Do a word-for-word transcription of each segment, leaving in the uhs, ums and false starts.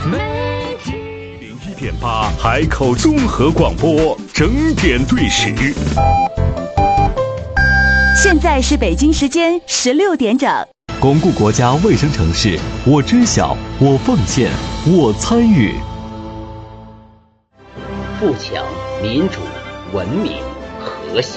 零一点八海口综合广播整点对时。 现在是北京时间十六点整。 巩固国家卫生城市，我知晓，我奉献，我参与。 富强、民主、文明、和谐、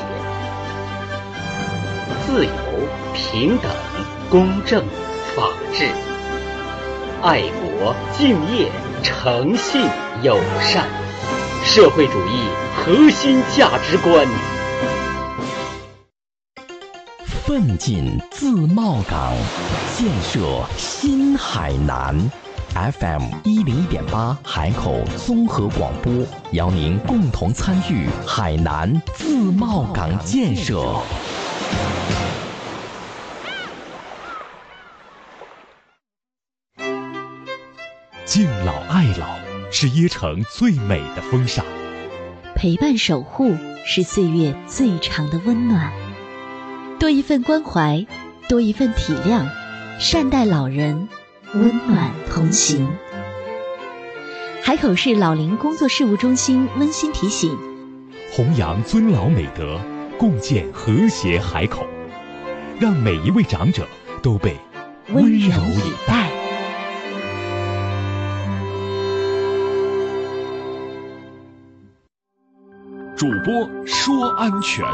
自由、平等、公正、法治、爱国、敬业、诚信、友善，社会主义核心价值观。 奋进自贸港，建设新海南。F M 一零一点八海口综合广播，邀您共同参与海南自贸港建设。敬老爱老是椰城最美的风尚， 陪伴守护是岁月最长的温暖。多一份关怀，多一份体谅，善待老人，温暖同行。海口市老龄工作事务中心温馨提醒： 弘扬尊老美德，共建和谐海口，让每一位长者都被温柔以待。 主播说安全。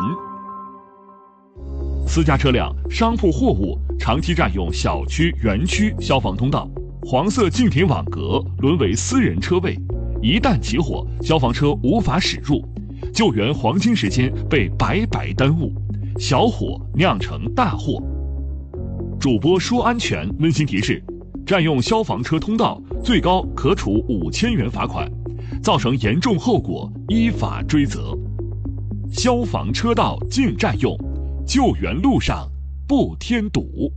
私家车辆、商铺货物长期占用小区、园区消防通道，黄色静停网格沦为私人车位，一旦起火，消防车无法驶入，救援黄金时间被白白耽误，小火酿成大祸。主播说安全温馨提示：占用消防车通道，最高可处五千元罚款，造成严重后果依法追责。消防车道禁占用，救援路上不添堵。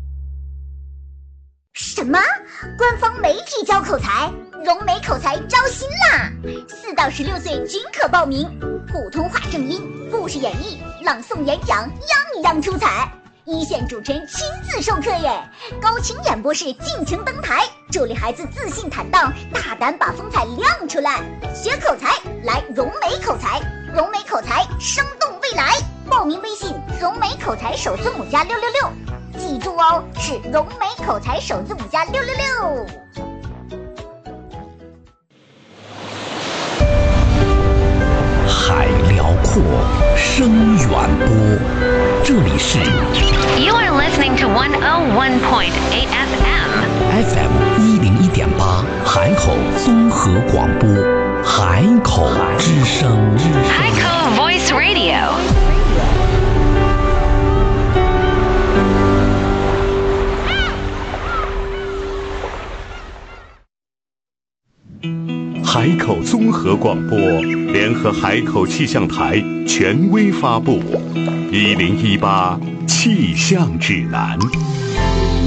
什么？官方媒体教口才，融美口才招新啦！四到十六岁均可报名，普通话正音、故事演绎、朗诵演讲，样样出彩。一线主持人亲自授课耶，高清演播室尽情登台，助力孩子自信坦荡，大胆把风采亮出来。学口才，来融美口才，融美口才生动未来。报名微信融美口才首字母加六六六，记住哦，是融美口才首字母加六六六。 海辽阔，声远播，这里是 You are listening to one oh one point eight F M F M 一零一点八海口综合广播，海口之声， 海口 Voice Radio。 海口综合广播联合海口气象台权威发布《一零一八气象指南》。